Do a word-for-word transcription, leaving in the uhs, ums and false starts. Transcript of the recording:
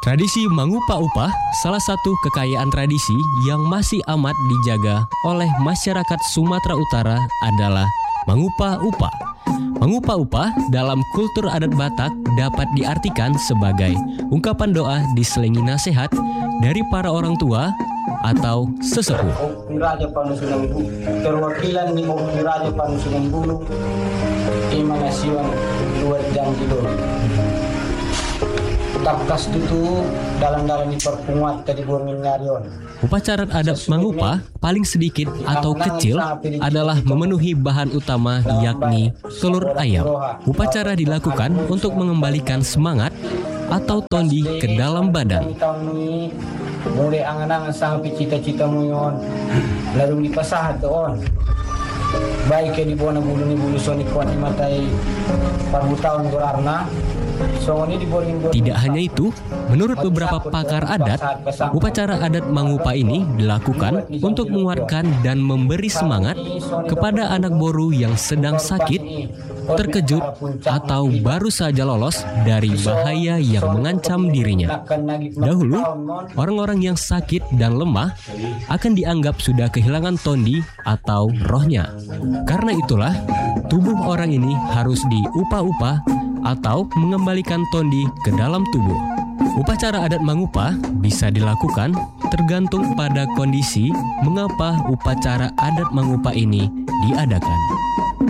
Tradisi Mangupa-Upah, salah satu kekayaan tradisi yang masih amat dijaga oleh masyarakat Sumatera Utara adalah Mangupa-Upah. Mangupa-Upah dalam kultur adat Batak dapat diartikan sebagai ungkapan doa diselingi nasihat dari para orang tua atau sesepuh. Raja Panusunan Bulu, perwakilan di Raja Panusunan Bulu, Emanasiwan dua jam kilo. Takas itu dalam-dalam diperpungat tadi burung nyarion. Upacara adat Mangupah paling sedikit atau kecil adalah memenuhi bahan utama yakni telur ayam. Upacara dilakukan untuk mengembalikan semangat atau tondi ke dalam badan. Mulai angan-angan sampai cita-cita muyon lalu dipasah on. Baik di bona bulu ni bulu soni kuat matai parbu tahun gorarna. Tidak hanya itu, menurut beberapa pakar adat, upacara adat Mangupah ini dilakukan untuk menguatkan dan memberi semangat kepada anak boru yang sedang sakit, terkejut, atau baru saja lolos dari bahaya yang mengancam dirinya. Dahulu, orang-orang yang sakit dan lemah akan dianggap sudah kehilangan tondi atau rohnya. Karena itulah, tubuh orang ini harus diupah-upah atau mengembalikan tondi ke dalam tubuh. Upacara adat Mangupah bisa dilakukan tergantung pada kondisi mengapa upacara adat Mangupah ini diadakan.